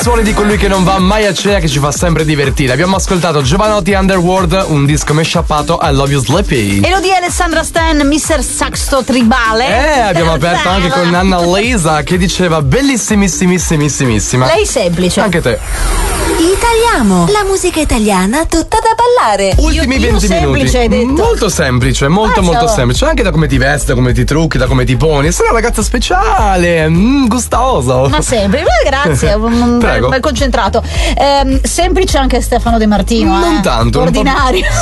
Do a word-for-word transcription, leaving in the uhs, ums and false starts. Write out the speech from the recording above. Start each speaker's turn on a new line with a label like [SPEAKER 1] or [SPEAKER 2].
[SPEAKER 1] suoni di colui che non va mai a cena, che ci fa sempre divertire. Abbiamo ascoltato Giovanotti Underworld, un disco mesciappato, I Love You Sleepy.
[SPEAKER 2] Elodie Alessandra Stan, mister Saxto Tribale.
[SPEAKER 1] Eh, abbiamo aperto anche con Anna Lisa che diceva bellissimissimissima.
[SPEAKER 2] Lei semplice.
[SPEAKER 1] Anche te.
[SPEAKER 3] Italiamo, la musica italiana tutta da ballare.
[SPEAKER 1] Ultimi
[SPEAKER 2] io, io
[SPEAKER 1] venti
[SPEAKER 2] semplice,
[SPEAKER 1] minuti.
[SPEAKER 2] hai detto.
[SPEAKER 1] Molto semplice, molto
[SPEAKER 2] Ah,
[SPEAKER 1] molto
[SPEAKER 2] ciao.
[SPEAKER 1] semplice. Anche da come ti vesti, da come ti trucchi, da come ti poni. Sei una ragazza speciale, mm, gustoso.
[SPEAKER 2] Ma sempre, eh, grazie, un
[SPEAKER 1] Prego.
[SPEAKER 2] bel concentrato. Ehm, semplice anche Stefano De Martino.
[SPEAKER 1] Non
[SPEAKER 2] eh.
[SPEAKER 1] tanto. un po'-
[SPEAKER 2] Ordinario.